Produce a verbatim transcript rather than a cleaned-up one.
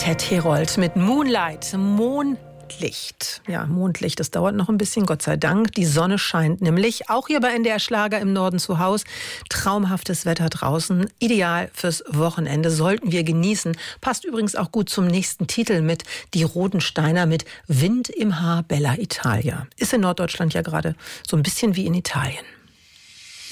Cat Herold mit Moonlight, Mondlicht. Ja, Mondlicht, das dauert noch ein bisschen, Gott sei Dank. Die Sonne scheint nämlich, auch hier bei N D R Schlager im Norden zu Haus. Traumhaftes Wetter draußen, ideal fürs Wochenende, sollten wir genießen. Passt übrigens auch gut zum nächsten Titel mit Die Rodensteiner mit Wind im Haar, Bella Italia. Ist in Norddeutschland ja gerade so ein bisschen wie in Italien.